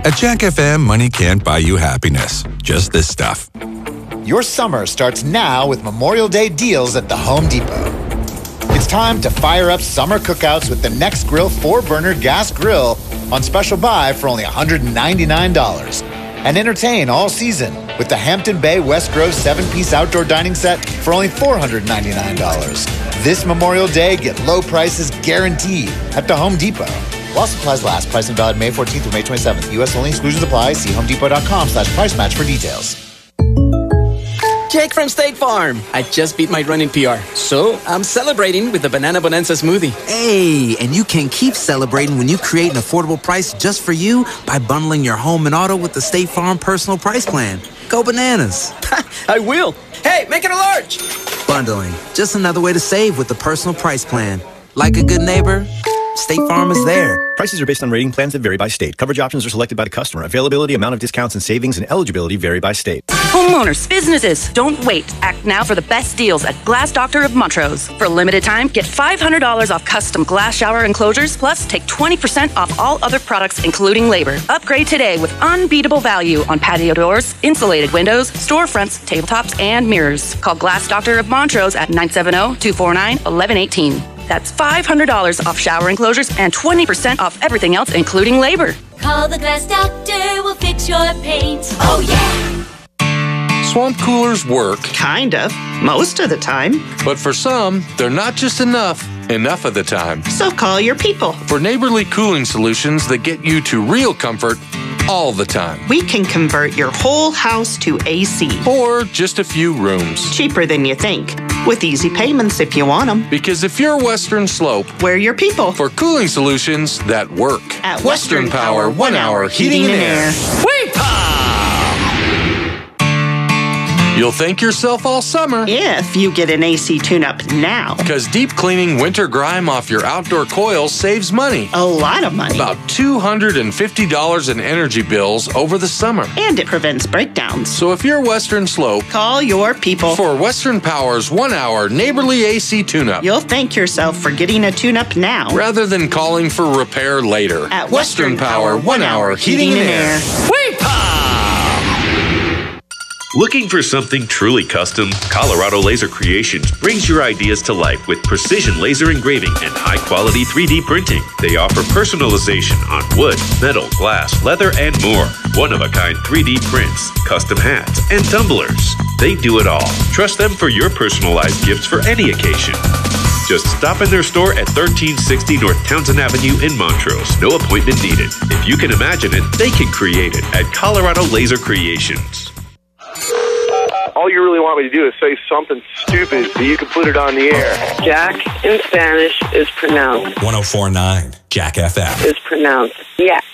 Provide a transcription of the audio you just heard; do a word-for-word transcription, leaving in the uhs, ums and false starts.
At Jack F M, money can't buy you happiness. Just this stuff. Your summer starts now with Memorial Day deals at the Home Depot. It's time to fire up summer cookouts with the Nextgrill four-burner gas grill on special buy for only one hundred ninety-nine dollars. And entertain all season with the Hampton Bay West Grove seven-piece outdoor dining set for only four hundred ninety-nine dollars. This Memorial Day, get low prices guaranteed at the Home Depot. While supplies last, price and valid May fourteenth through May twenty-seventh. U S only, exclusions apply. See homedepot.com slash price match for details. Jake from State Farm. I just beat my running P R, so I'm celebrating with the Banana Bonanza smoothie. Hey, and you can keep celebrating when you create an affordable price just for you by bundling your home and auto with the State Farm Personal Price Plan. Go bananas. I will. Hey, make it a large. Bundling, just another way to save with the Personal Price Plan. Like a good neighbor, State Farm is there. Prices are based on rating plans that vary by state. Coverage options are selected by the customer. Availability, amount of discounts and savings, and eligibility vary by state. Homeowners, businesses, don't wait. Act now for the best deals at Glass Doctor of Montrose. For a limited time, get five hundred dollars off custom glass shower enclosures, plus take twenty percent off all other products, including labor. Upgrade today with unbeatable value on patio doors, insulated windows, storefronts, tabletops, and mirrors. Call Glass Doctor of Montrose at nine seven zero, two four nine, one one one eight. That's five hundred dollars off shower enclosures and twenty percent off everything else, including labor. Call the Glass Doctor, we'll fix your paint. Oh, yeah! Swamp coolers work. Kind of. Most of the time. But for some, they're not just enough, enough of the time. So call your people. For neighborly cooling solutions that get you to real comfort all the time. We can convert your whole house to A C. Or just a few rooms. Cheaper than you think. With easy payments if you want them. Because if you're Western Slope, we're your people. For cooling solutions that work. At Western, Western Power, one hour heating, heating and air. Wait! You'll thank yourself all summer. If you get an A C tune-up now. Because deep cleaning winter grime off your outdoor coils saves money. A lot of money. About two hundred fifty dollars in energy bills over the summer. And it prevents breakdowns. So if you're Western Slope, call your people. For Western Power's one-hour neighborly A C tune-up. You'll thank yourself for getting a tune-up now. Rather than calling for repair later. At Western, Western Power, one-hour heating, heating and air. air. Wait! Looking for something truly custom? Colorado Laser Creations brings your ideas to life with precision laser engraving and high-quality three D printing. They offer personalization on wood, metal, glass, leather, and more. One-of-a-kind three D prints, custom hats, and tumblers. They do it all. Trust them for your personalized gifts for any occasion. Just stop in their store at thirteen sixty North Townsend Avenue in Montrose. No appointment needed. If you can imagine it, they can create it at Colorado Laser Creations. All you really want me to do is say something stupid so you can put it on the air. Jack in Spanish is pronounced. one oh four point nine Jack F M. Is pronounced. Yeah.